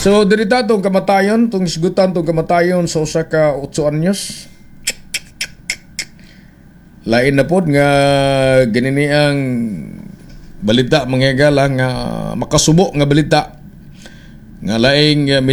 So dirita tong kamatayon, tong isgutan tong kamatayon sa usa ka 8 anyos. Lain na pod nga ganini ang balita mga gala nga makasubo nga balita nga laing